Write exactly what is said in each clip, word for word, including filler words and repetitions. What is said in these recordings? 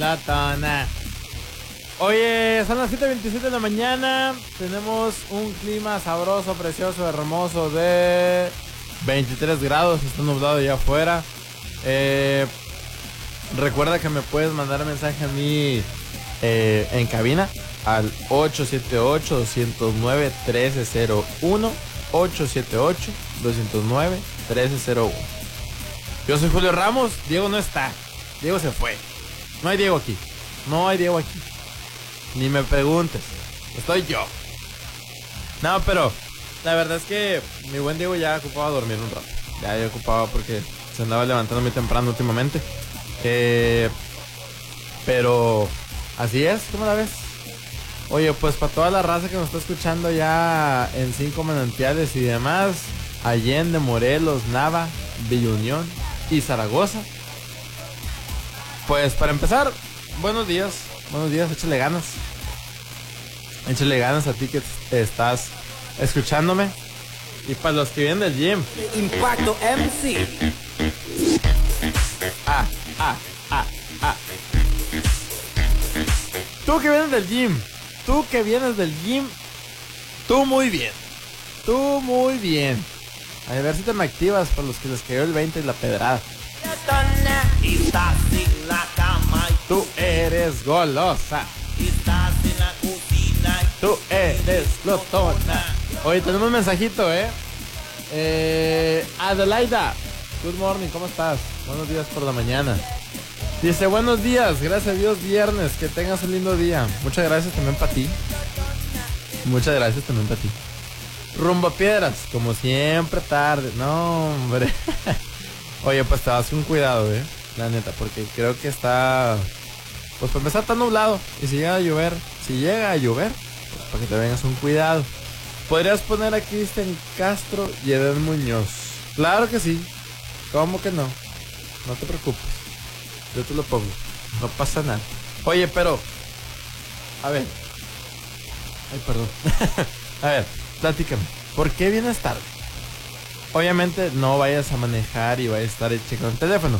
Latona. Oye, son las siete veintisiete de la mañana. Tenemos un clima sabroso, precioso, hermoso de veintitrés grados. Está nublado allá afuera. Eh, recuerda que me puedes mandar mensaje a mí eh, en cabina al ocho siete ocho, dos cero nueve, uno tres cero uno. ocho siete ocho, dos cero nueve, uno tres cero uno. Yo soy Julio Ramos. Diego no está. Diego se fue. No hay Diego aquí. No hay Diego aquí. Ni me preguntes. Estoy yo. No, pero la verdad es que mi buen Diego ya ocupaba dormir un rato. Ya, ya ocupaba porque se andaba levantando muy temprano últimamente. Eh, pero así es, ¿cómo la ves? Oye, pues para toda la raza que nos está escuchando ya en Cinco Manantiales y demás, Allende, Morelos, Nava, Villa Unión y Zaragoza. Pues para empezar, buenos días, buenos días, échale ganas. Échale ganas a ti que estás escuchándome. Y para los que vienen del gym, Impacto M C. Ah, ah, ah, ah. Tú que vienes del gym, tú que vienes del gym, tú muy bien. Tú muy bien. A ver si te me activas para los que les cayó el veinte y la pedrada. Estás en la cama y Tú eres golosa. estás en la cocina y Tú eres glotona. Oye, tenemos un mensajito, ¿eh? Eh, Adelaida, good morning, ¿cómo estás? Buenos días por la mañana. Dice, buenos días, gracias a Dios, viernes, que tengas un lindo día. Muchas gracias también para ti. Muchas gracias también para ti. Rumbo a Piedras, como siempre tarde. No, hombre. Oye, pues te vas con cuidado, ¿eh? La neta, porque creo que está... Pues para empezar está nublado. Y si llega a llover, si llega a llover, pues para que te vengas un cuidado. Podrías poner a Cristian Castro y Eden Muñoz. Claro que sí. ¿Cómo que no? No te preocupes. Yo te lo pongo. No pasa nada. Oye, pero... A ver. Ay, perdón. A ver, platícame. ¿Por qué vienes tarde? Obviamente no vayas a manejar y vayas a estar checando el teléfono.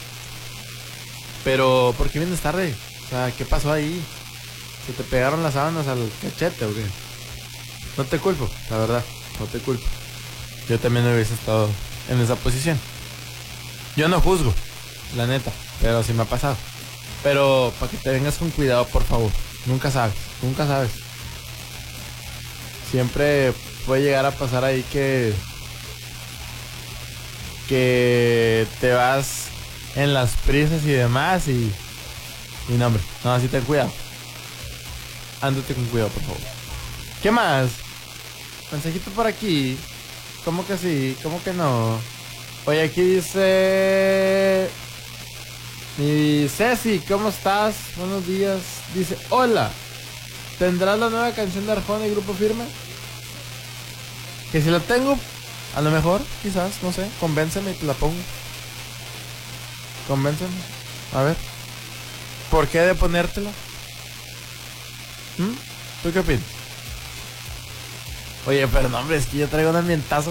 Pero, ¿por qué vienes tarde? O sea, ¿qué pasó ahí? ¿Se te pegaron las sábanas al cachete o qué? No te culpo, la verdad. No te culpo. Yo también hubiese estado en esa posición. Yo no juzgo, la neta. Pero sí me ha pasado. Pero, para que te vengas con cuidado, por favor. Nunca sabes, nunca sabes. Siempre puede llegar a pasar ahí que... Que te vas en las prisas y demás y... Y no, hombre, no, así ten cuidado. Ándate con cuidado, por favor. ¿Qué más? Mensajito por aquí. ¿Cómo que sí? ¿Cómo que no? Oye, aquí dice... Mi Ceci, ¿cómo estás? Buenos días. Dice, hola. ¿Tendrás la nueva canción de Arjona y Grupo Firme? Que si la tengo, a lo mejor, quizás, no sé. Convénceme y te la pongo. Convénceme. A ver. ¿Por qué de ponértela? ¿Mm? ¿Tú qué opinas? Oye, pero no, hombre, es que yo traigo un ambientazo.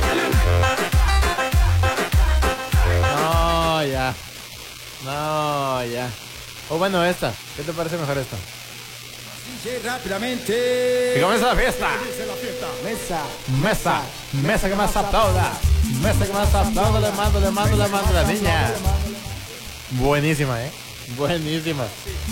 No, ya. No, ya. O bueno, esta. ¿Qué te parece mejor esta? D J rápidamente. ¡Que comienza la fiesta! Comienza la fiesta. Mesa. Mesa, mesa que más aplauda. Mesa que más aplauda, le mando, le mando, le mando a la niña. Buenísima, ¿eh? Buenísima.